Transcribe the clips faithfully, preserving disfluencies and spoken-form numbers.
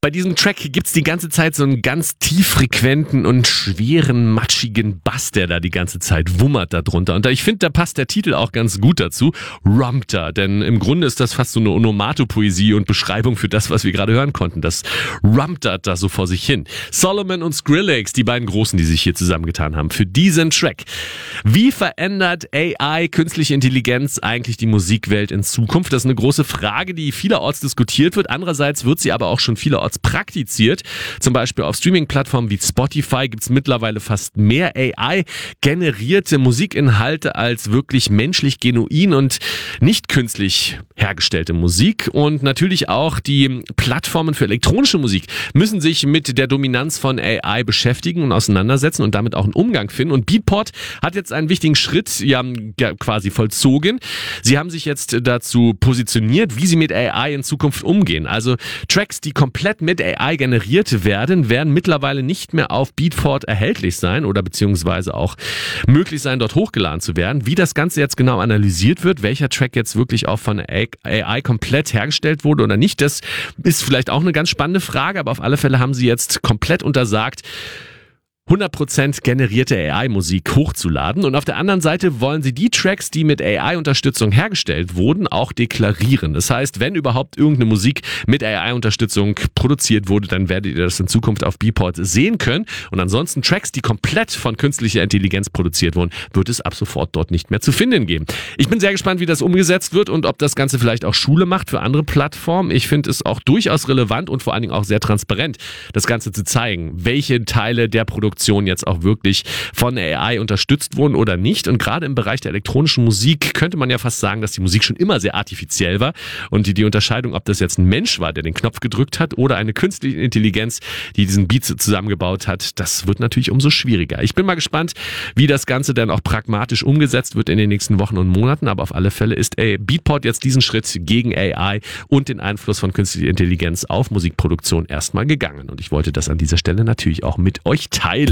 Bei diesem Track gibt's die ganze Zeit so einen ganz tieffrequenten und schweren, matschigen Bass, der da die ganze Zeit wummert darunter. Und ich finde, da passt der Titel auch ganz gut dazu. Rumpter, denn im Grunde ist das fast so eine Onomatopoesie und Beschreibung für das, was wir gerade hören konnten. Das rumptert da so vor sich hin. Solomon und Skrillex, die beiden Großen, die sich hier zusammengetan haben, für diesen Track. Wie verändert A I, künstliche Intelligenz, eigentlich die Musikwelt in Zukunft? Das ist eine große Frage, die vielerorts diskutiert wird. Andererseits wird sie aber auch schon vielerorts praktiziert. Zum Beispiel auf Streaming-Plattformen wie Spotify gibt es mittlerweile fast mehr A I-generierte Musikinhalte als wirklich menschlich genuin und nicht künstlich hergestellte Musik. Und natürlich auch die Plattformen für elektronische Musik müssen sich mit der Dominanz von A I beschäftigen und auseinandersetzen und damit auch einen Umgang finden. Und Beatport hat jetzt einen wichtigen Schritt ja, quasi vollzogen. Sie haben sich jetzt dazu positioniert, wie sie mit A I in Zukunft umgehen. Also Tracks, die komplett mit A I generiert werden, werden mittlerweile nicht mehr auf Beatport erhältlich sein oder beziehungsweise auch möglich sein, dort hochgeladen zu werden. Wie das Ganze jetzt genau analysiert wird, welcher Track jetzt wirklich auch von A I komplett hergestellt wurde oder nicht, das ist vielleicht auch eine ganz spannende Frage, aber auf alle Fälle haben sie jetzt komplett untersagt, hundert Prozent generierte A I-Musik hochzuladen. Und auf der anderen Seite wollen sie die Tracks, die mit A I-Unterstützung hergestellt wurden, auch deklarieren. Das heißt, wenn überhaupt irgendeine Musik mit A I-Unterstützung produziert wurde, dann werdet ihr das in Zukunft auf Beatport sehen können. Und ansonsten Tracks, die komplett von künstlicher Intelligenz produziert wurden, wird es ab sofort dort nicht mehr zu finden geben. Ich bin sehr gespannt, wie das umgesetzt wird und ob das Ganze vielleicht auch Schule macht für andere Plattformen. Ich finde es auch durchaus relevant und vor allen Dingen auch sehr transparent, das Ganze zu zeigen, welche Teile der Produktion jetzt auch wirklich von A I unterstützt wurden oder nicht. Und gerade im Bereich der elektronischen Musik könnte man ja fast sagen, dass die Musik schon immer sehr artifiziell war und die, die Unterscheidung, ob das jetzt ein Mensch war, der den Knopf gedrückt hat oder eine künstliche Intelligenz, die diesen Beat zusammengebaut hat, das wird natürlich umso schwieriger. Ich bin mal gespannt, wie das Ganze dann auch pragmatisch umgesetzt wird in den nächsten Wochen und Monaten, aber auf alle Fälle ist Beatport jetzt diesen Schritt gegen A I und den Einfluss von künstlicher Intelligenz auf Musikproduktion erstmal gegangen. Und ich wollte das an dieser Stelle natürlich auch mit euch teilen.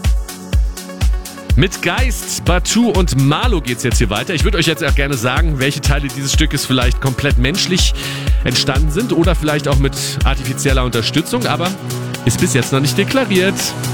Mit Geist, Batu und Malo geht's jetzt hier weiter. Ich würde euch jetzt auch gerne sagen, welche Teile dieses Stückes vielleicht komplett menschlich entstanden sind oder vielleicht auch mit artifizieller Unterstützung, aber ist bis jetzt noch nicht deklariert.